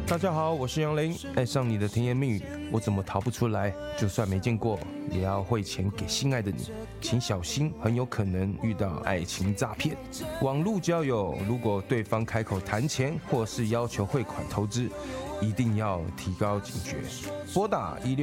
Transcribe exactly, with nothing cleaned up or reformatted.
大家好，我是杨林。爱上你的甜言蜜语，我怎么逃不出来？就算没见过，也要汇钱给心爱的你，请小心，很有可能遇到爱情诈骗。网络交友，如果对方开口谈钱或是要求汇款投资，一定要提高警觉，拨打一六